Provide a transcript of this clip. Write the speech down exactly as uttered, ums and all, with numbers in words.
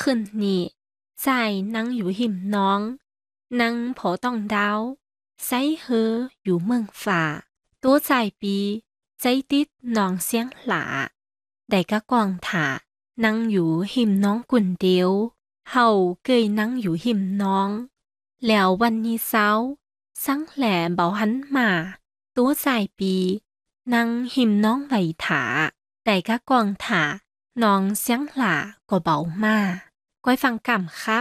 ขึ้นนี่ใส่นั่งอยู่หิมน้องนั่งพอต้องดาวใส่เฮออยู่เมืองฝ่าตัวใจปีใจติดน้องเสียงหลาได้กะกวางถานั่งอยู่หิมน้องกุ่นเดียวเฮาเกยนั่งอยู่หิมน้องแล้ววันนี้เช้าสังแหล่เบาหันมาตัวใจปีนั่งหิมน้องไหวถาได้กะกวางถาน้องเสียงหลาก็เบามาก้อยฟังกำครับ